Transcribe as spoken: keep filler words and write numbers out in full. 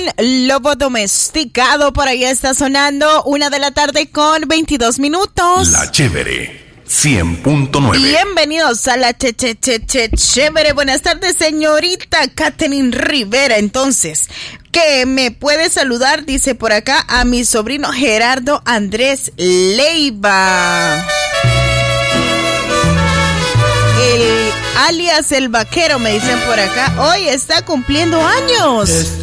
Lobo Domesticado. Por ahí está sonando una de la tarde con veintidós minutos. La Chévere cien punto nueve. Bienvenidos a la che, che, che, che, Chévere. Buenas tardes, señorita Katherine Rivera. Entonces, que me puede saludar, dice por acá, a mi sobrino Gerardo Andrés Leiva. El alias el vaquero, me dicen por acá. Hoy está cumpliendo años.